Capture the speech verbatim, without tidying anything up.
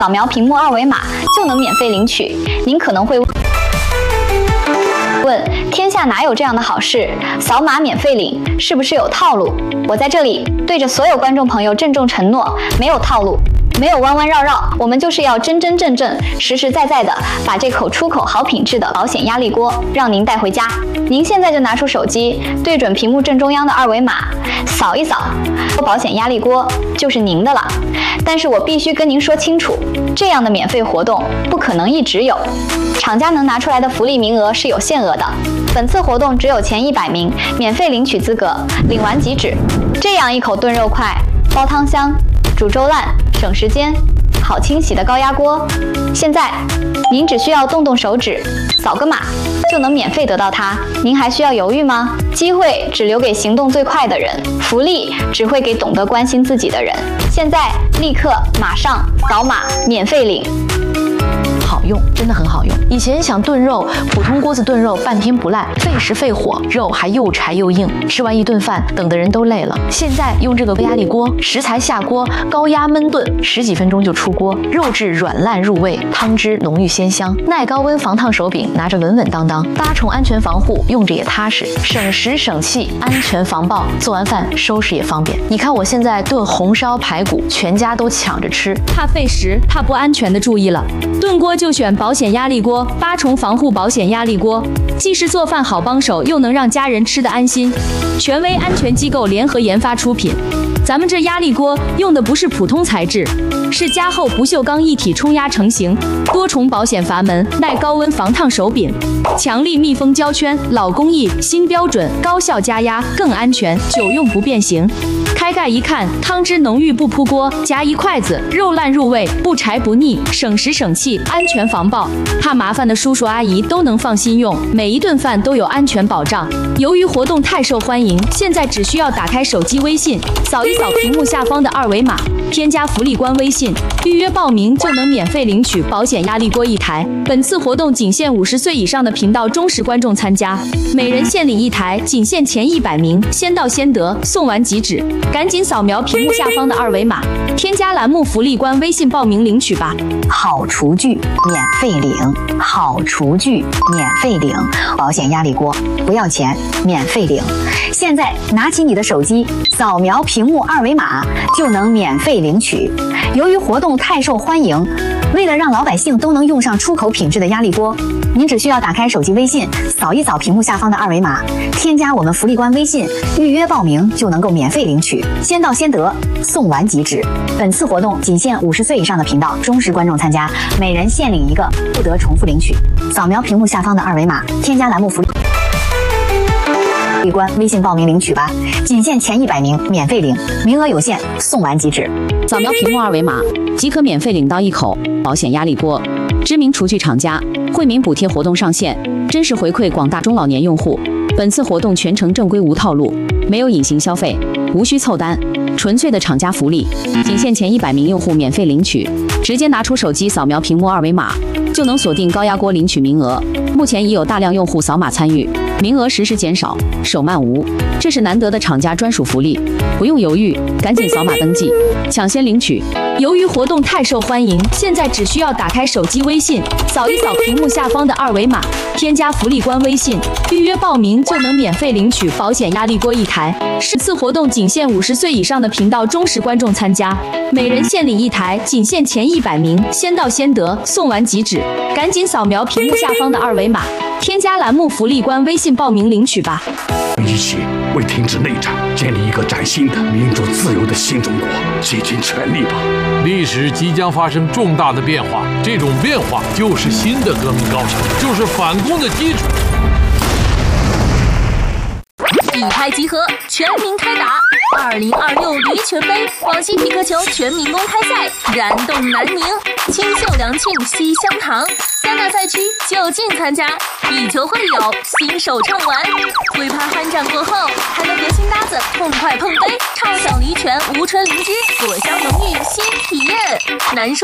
扫描屏幕二维码就能免费领取。您可能会问：天下哪有这样的好事？扫码免费领，是不是有套路？我在这里对着所有观众朋友郑重承诺，没有套路。 没有弯弯绕绕，我们就是要真真正正、实实在在的把这口出口好品质的保险压力锅让您带回家。您现在就拿出手机，对准屏幕正中央的二维码，扫一扫，保险压力锅就是您的了。但是我必须跟您说清楚，这样的免费活动不可能一直有，厂家能拿出来的福利名额是有限额的。本次活动只有前一百名免费领取资格，领完即止。这样一口炖肉快、煲汤香、煮粥烂。 省时间，好清洗的高压锅，现在您只需要动动手指，扫个码就能免费得到它。您还需要犹豫吗？机会只留给行动最快的人，福利只会给懂得关心自己的人。现在立刻马上扫码免费领。 好用，真的很好用。以前想炖肉，普通锅子炖肉半天不烂，费时费火，肉还又柴又硬，吃完一顿饭，等的人都累了。现在用这个微压力锅，食材下锅，高压焖炖，十几分钟就出锅，肉质软烂入味，汤汁浓郁鲜香。耐高温防烫手柄，拿着稳稳当当，八重安全防护，用着也踏实，省时省气，安全防爆。做完饭收拾也方便。你看我现在炖红烧排骨，全家都抢着吃。 怕费时、怕不安全的注意了，炖锅就选保险压力锅，八重防护保险压力锅，既是做饭好帮手，又能让家人吃得安心。权威安全机构联合研发出品。咱们这压力锅用的不是普通材质，是加厚不锈钢一体冲压成型，多重保险阀门，耐高温防烫手柄，强力密封胶圈，老工艺新标准，高效加压，更安全，久用不变形。开盖一看，汤汁浓郁不扑锅，夹一筷子，肉烂入味，不柴不腻，省时省气，安全防爆。怕麻烦的叔叔阿姨都能放心用，每一顿饭都有安全保障。由于活动太受欢迎，现在只需要打开手机微信，扫一扫屏幕下方的二维码，添加福利官微信，预约报名就能免费领取保险压力锅一台。本次活动仅限五十岁以上的频道忠实观众参加，每人限领一台，仅限前一百名，先到先得，送完即止。赶紧扫描屏幕下方的二维码，添加栏目福利官微信报名领取吧。 好厨具免费领，好厨具免费领，保险压力锅不要钱，免费领。现在拿起你的手机，扫描屏幕二维码就能免费领取。由于活动太受欢迎，为了让老百姓都能用上出口品质的压力锅，您只需要打开手机微信，扫一扫屏幕下方的二维码，添加我们福利官微信，预约报名就能够免费领取，先到先得，送完即止。本次活动仅限五十岁以上的频道忠实观众参加，每人限领一个，不得重复领取。扫描屏幕下方的二维码，添加栏目福利官微信报名领取吧，仅限前一百名，免费领，名额有限，送完即止。 扫描屏幕二维码即可免费领到一口保险压力锅。知名厨具厂家惠民补贴活动上线，真实回馈广大中老年用户。本次活动全程正规无套路，没有隐形消费，无需凑单，纯粹的厂家福利，仅限前一百名用户免费领取。直接拿出手机扫描屏幕二维码，就能锁定高压锅领取名额。目前已有大量用户扫码参与，名额实时减少，手慢无。这是难得的厂家专属福利，不用犹豫，赶紧扫码登记，抢先领取。 由于活动太受欢迎，现在只需要打开手机微信，扫一扫屏幕下方的二维码，添加福利官微信，预约报名就能免费领取保险压力锅一台。是次活动仅限五十岁以上的频道忠实观众参加，每人限领一台，仅限前一百名，先到先得，送完即止。赶紧扫描屏幕下方的二维码，添加栏目福利官微信报名领取吧。 一起为停止内战，建立一个崭新的民主自由的新中国，竭尽全力吧！ 历史即将发生重大的变化，这种变化就是新的革命高潮，就是反攻的基础。 一拍即合，全民开打！二零二六驴拳杯广西皮克球全民公开赛燃动南宁，清秀良庆西乡堂，三大赛区就近参加，以球会友，新手畅玩。挥拍酣战过后，还能和新搭子痛快碰杯，畅享驴拳无春灵芝，果香浓郁新体验。难说。